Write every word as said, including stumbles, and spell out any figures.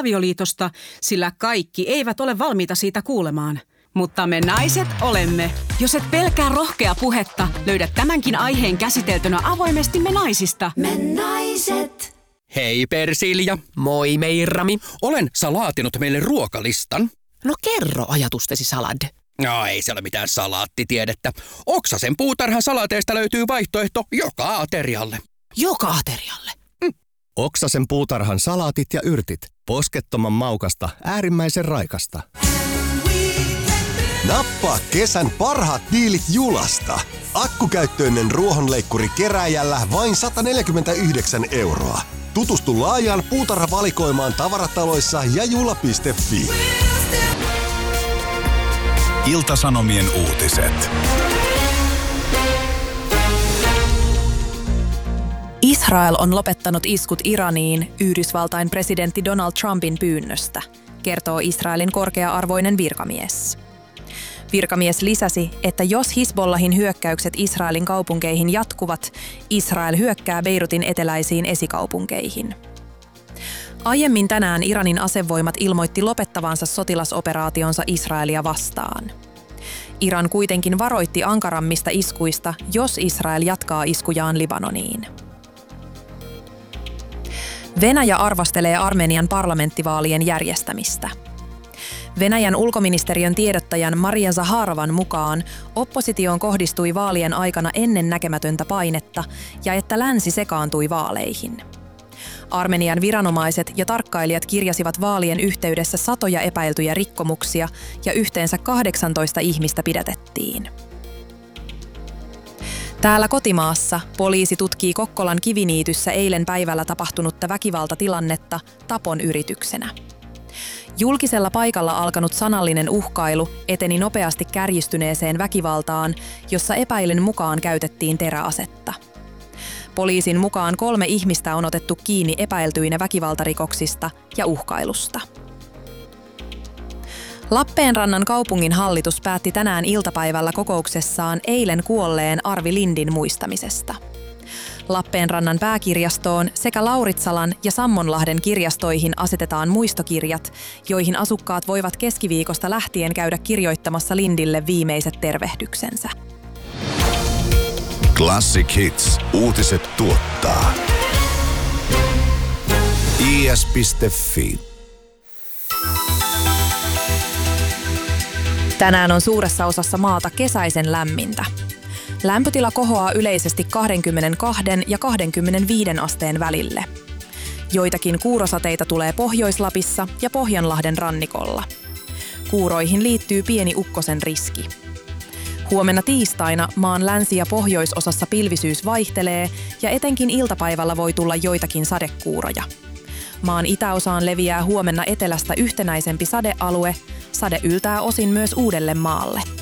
avioliitosta, sillä kaikki eivät ole valmiita siitä kuulemaan. Mutta me naiset olemme. Jos et pelkää rohkea puhetta, löydät tämänkin aiheen käsiteltynä avoimesti Me naisista. Me naiset. Hei Persilja. Moi Meirami. Olen sä laatinut meille ruokalistan. No kerro ajatustesi salad. No ei se ole mitään salaattitiedettä. Oksasen puutarhan salaateista löytyy vaihtoehto joka aterialle. Joka aterialle? Mm. Oksasen puutarhan salaatit ja yrtit. Poskettoman maukasta, äärimmäisen raikasta. Nappaa kesän parhaat diilit Julasta. Akkukäyttöinen ruohonleikkuri kerääjällä vain sata neljäkymmentäyhdeksän euroa. Tutustu laajaan puutarhavalikoimaan tavarataloissa ja jula piste fi. Ilta-Sanomien uutiset. Israel on lopettanut iskut Iraniin Yhdysvaltain presidentti Donald Trumpin pyynnöstä, kertoo Israelin korkea-arvoinen virkamies. Virkamies lisäsi, että jos Hizbollahin hyökkäykset Israelin kaupunkeihin jatkuvat, Israel hyökkää Beirutin eteläisiin esikaupunkeihin. Aiemmin tänään Iranin asevoimat ilmoitti lopettavansa sotilasoperaationsa Israelia vastaan. Iran kuitenkin varoitti ankarammista iskuista, jos Israel jatkaa iskujaan Libanoniin. Venäjä arvostelee Armenian parlamenttivaalien järjestämistä. Venäjän ulkoministeriön tiedottajan Maria Zaharovan mukaan oppositioon kohdistui vaalien aikana ennen näkemätöntä painetta ja että länsi sekaantui vaaleihin. Armenian viranomaiset ja tarkkailijat kirjasivat vaalien yhteydessä satoja epäiltyjä rikkomuksia ja yhteensä kahdeksantoista ihmistä pidätettiin. Täällä kotimaassa poliisi tutkii Kokkolan Kiviniityssä eilen päivällä tapahtunutta väkivaltatilannetta tapon yrityksenä. Julkisella paikalla alkanut sanallinen uhkailu eteni nopeasti kärjistyneeseen väkivaltaan, jossa epäilyn mukaan käytettiin teräasetta. Poliisin mukaan kolme ihmistä on otettu kiinni epäiltyinä väkivaltarikoksista ja uhkailusta. Lappeenrannan kaupungin hallitus päätti tänään iltapäivällä kokouksessaan eilen kuolleen Arvi Lindin muistamisesta. Lappeenrannan pääkirjastoon sekä Lauritsalan ja Sammonlahden kirjastoihin asetetaan muistokirjat, joihin asukkaat voivat keskiviikosta lähtien käydä kirjoittamassa Lindille viimeiset tervehdyksensä. Classic Hits. Uutiset tuottaa i s piste fi. Tänään on suuressa osassa maata kesäisen lämmintä. Lämpötila kohoaa yleisesti kaksikymmentäkaksi ja kaksikymmentäviisi asteen välille. Joitakin kuurosateita tulee Pohjois-Lapissa ja Pohjanlahden rannikolla. Kuuroihin liittyy pieni ukkosen riski. Huomenna tiistaina maan länsi- ja pohjoisosassa pilvisyys vaihtelee ja etenkin iltapäivällä voi tulla joitakin sadekuuroja. Maan itäosaan leviää huomenna etelästä yhtenäisempi sadealue. Sade yltää osin myös Uudellemaalle.